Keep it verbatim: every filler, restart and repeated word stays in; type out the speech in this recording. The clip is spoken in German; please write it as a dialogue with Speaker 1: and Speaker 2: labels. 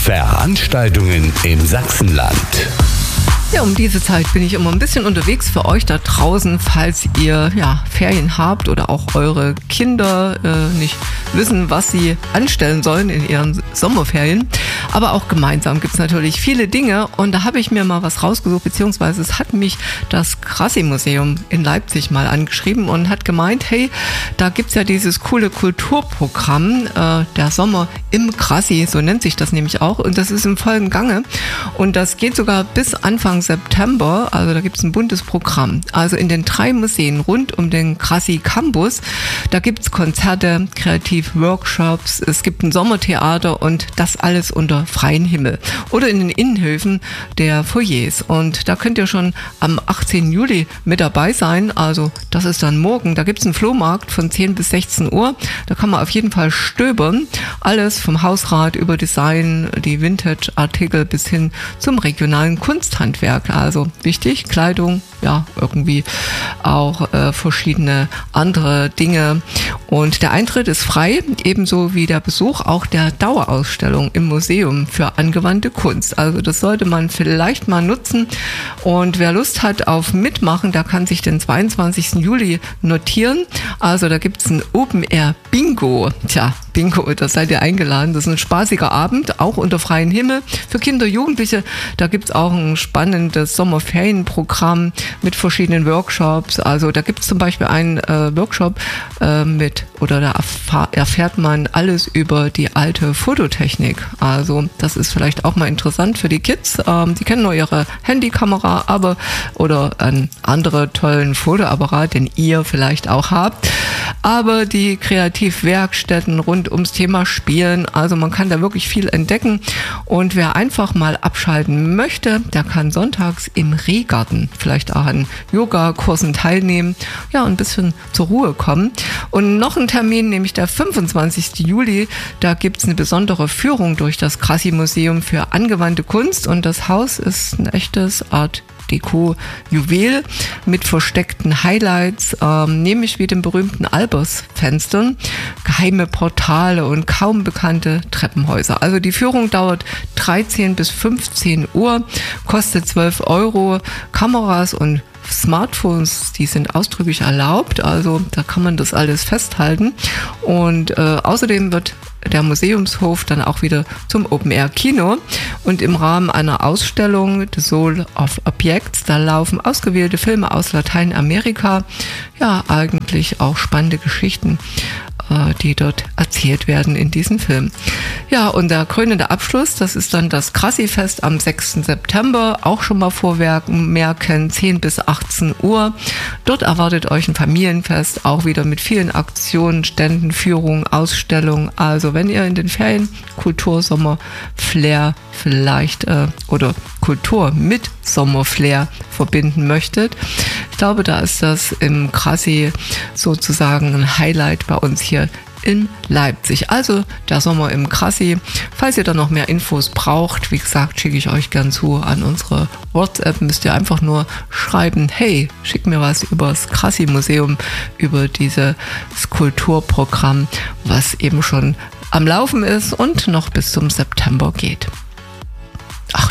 Speaker 1: Veranstaltungen im Sachsenland.
Speaker 2: Ja, um diese Zeit bin ich immer ein bisschen unterwegs für euch da draußen, falls ihr ja, Ferien habt oder auch eure Kinder äh, nicht wissen, was sie anstellen sollen in ihren Sommerferien. Aber auch gemeinsam gibt es natürlich viele Dinge und da habe ich mir mal was rausgesucht, beziehungsweise es hat mich das Krassi-Museum in Leipzig mal angeschrieben und hat gemeint, hey, da gibt es ja dieses coole Kulturprogramm, äh, der Sommer im Krassi, so nennt sich das nämlich auch, und das ist im vollen Gange und das geht sogar bis Anfang September, also da gibt es ein buntes Programm. Also in den drei Museen rund um den Krassi Campus, da gibt es Konzerte, Kreativworkshops, es gibt ein Sommertheater und das alles unter freiem Himmel. Oder in den Innenhöfen der Foyers. Und da könnt ihr schon am achtzehnten Juli mit dabei sein, also das ist dann morgen. Da gibt es einen Flohmarkt von zehn bis sechzehn Uhr, da kann man auf jeden Fall stöbern. Alles vom Hausrat über Design, die Vintage-Artikel bis hin zum regionalen Kunsthandwerk. Also wichtig, Kleidung, ja, irgendwie auch äh, verschiedene andere Dinge. Und der Eintritt ist frei, ebenso wie der Besuch auch der Dauerausstellung im Museum für angewandte Kunst. Also das sollte man vielleicht mal nutzen. Und wer Lust hat auf Mitmachen, der kann sich den zweiundzwanzigsten Juli notieren. Also da gibt es ein Open-Air-Bingo. Tja, Bingo, da seid ihr eingeladen. Das ist ein spaßiger Abend, auch unter freiem Himmel. Für Kinder, Jugendliche, da gibt es auch ein spannendes Sommerferienprogramm mit verschiedenen Workshops. Also da gibt es zum Beispiel einen äh, Workshop äh, mit, oder da erfahr, erfährt man alles über die alte Fototechnik. Also das ist vielleicht auch mal interessant für die Kids. Ähm, die kennen nur ihre Handykamera, aber oder einen anderen tollen Fotoapparat, den ihr vielleicht auch habt. Aber die Kreativwerkstätten rund ums Thema Spielen, also man kann da wirklich viel entdecken. Und wer einfach mal abschalten möchte, der kann sonntags im Rehgarten vielleicht auch an Yogakursen teilnehmen, ja, ein bisschen zur Ruhe kommen. Und noch ein Termin, nämlich der fünfundzwanzigsten Juli, da gibt es eine besondere Führung durch das Krassi-Museum für angewandte Kunst und das Haus ist ein echtes Art Deko-Juwel mit versteckten Highlights, ähm, nämlich wie den berühmten Albers-Fenstern, geheime Portale und kaum bekannte Treppenhäuser. Also die Führung dauert dreizehn bis fünfzehn Uhr, kostet zwölf Euro, Kameras und Smartphones, die sind ausdrücklich erlaubt, also da kann man das alles festhalten. Und äh, außerdem wird der Museumshof dann auch wieder zum Open-Air-Kino und im Rahmen einer Ausstellung The Soul of Objects, da laufen ausgewählte Filme aus Lateinamerika, ja eigentlich auch spannende Geschichten, die dort erzählt werden in diesem Film. Ja, und der krönende Abschluss, das ist dann das Krassi-Fest am sechsten September, auch schon mal vormerken, zehn bis achtzehn Uhr. Dort erwartet euch ein Familienfest, auch wieder mit vielen Aktionen, Ständen, Führungen, Ausstellungen. Also wenn ihr in den Ferien Kultursommer-Flair vielleicht äh, oder Kultur mit Sommerflair verbinden möchtet, ich glaube, da ist das im Krassi sozusagen ein Highlight bei uns hier in Leipzig. Also der Sommer im Krassi. Falls ihr da noch mehr Infos braucht, wie gesagt, schicke ich euch gern zu an unsere WhatsApp. Müsst ihr einfach nur schreiben, hey, schick mir was über das Krassi-Museum, über dieses Kulturprogramm, was eben schon am Laufen ist und noch bis zum September geht.